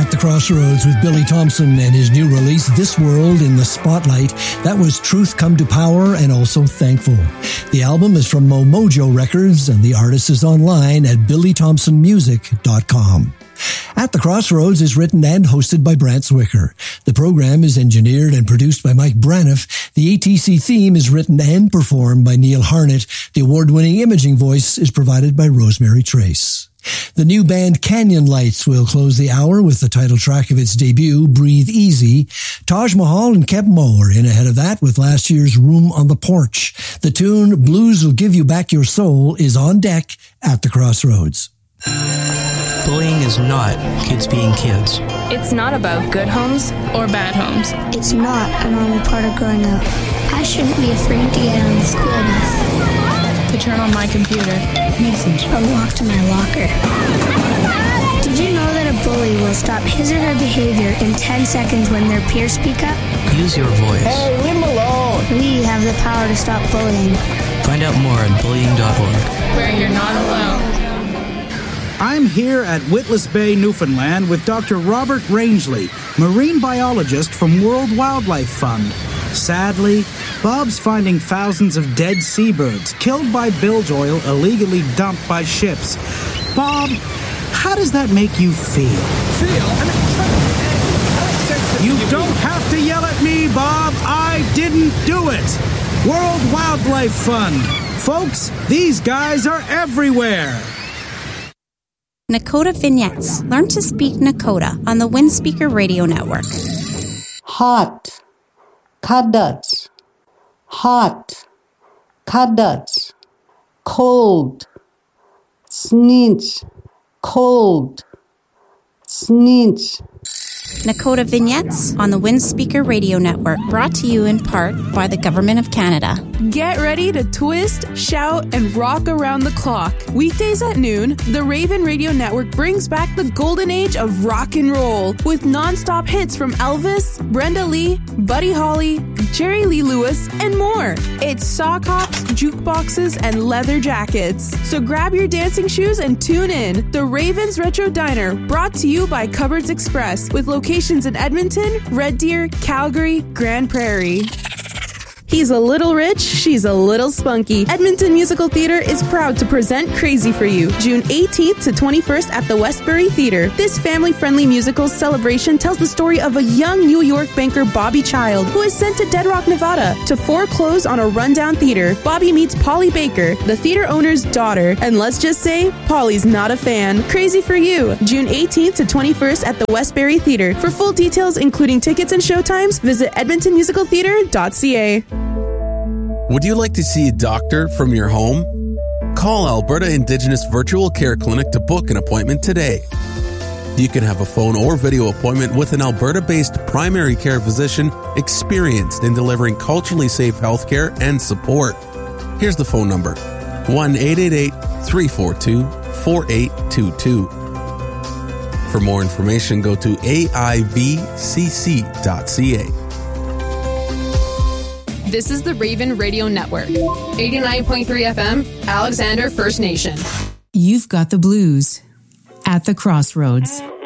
At the Crossroads with Billy Thompson and his new release, This World in the Spotlight. That was Truth Come to Power and also Thankful. The album is from Mojo Records and the artist is online at billythompsonmusic.com. At the Crossroads is written and hosted by Brant Zwicker. The program is engineered and produced by Mike Braniff. The ATC theme is written and performed by Neil Harnett. The award-winning imaging voice is provided by Rosemary Trace. The new band Canyon Lights will close the hour with the title track of its debut, Breathe Easy. Taj Mahal and Keb Mo are in ahead of that with last year's Room on the Porch. The tune Blues Will Give You Back Your Soul is on deck at the Crossroads. Bullying is not kids being kids. It's not about good homes or bad homes. It's not a normal part of growing up. I shouldn't be afraid to get on the school bus. To turn on my computer. Message. Or walk to my locker. Did you know that a bully will stop his or her behavior in 10 seconds when their peers speak up? Use your voice. Hey, leave him alone. We have the power to stop bullying. Find out more at bullying.org. Where you're not alone. I'm here at Witless Bay, Newfoundland with Dr. Robert Rangeley, marine biologist from World Wildlife Fund. Sadly, Bob's finding thousands of dead seabirds killed by bilge oil illegally dumped by ships. Bob, how does that make you feel? You don't have to yell at me, Bob. I didn't do it. World Wildlife Fund. Folks, these guys are everywhere. Nakota Vignettes. Learn to speak Nakota on the Windspeaker Radio Network. Hot. Kadat. Hot. Kadat. Cold. Snitch. Cold. Snitch. Nakota Vignettes on the Windspeaker Radio Network, brought to you in part by the Government of Canada. Get ready to twist, shout, and rock around the clock. Weekdays at noon, the Raven Radio Network brings back the golden age of rock and roll with non-stop hits from Elvis, Brenda Lee, Buddy Holly, Jerry Lee Lewis, and more. It's sock hops, jukeboxes, and leather jackets. So grab your dancing shoes and tune in. The Ravens Retro Diner, brought to you by Cupboards Express, with locations in Edmonton, Red Deer, Calgary, Grand Prairie. He's a little rich, she's a little spunky. Edmonton Musical Theatre is proud to present Crazy for You, June 18th to 21st at the Westbury Theatre. This family-friendly musical celebration tells the story of a young New York banker, Bobby Child, who is sent to Dead Rock, Nevada to foreclose on a rundown theater. Bobby meets Polly Baker, the theater owner's daughter, and let's just say, Polly's not a fan. Crazy for You, June 18th to 21st at the Westbury Theatre. For full details, including tickets and showtimes, visit edmontonmusicaltheatre.ca. Would you like to see a doctor from your home? Call Alberta Indigenous Virtual Care Clinic to book an appointment today. You can have a phone or video appointment with an Alberta-based primary care physician experienced in delivering culturally safe healthcare and support. Here's the phone number, 1-888-342-4822. For more information, go to aivcc.ca. This is the Raven Radio Network. 89.3 FM, Alexander First Nation. You've got the blues at the Crossroads.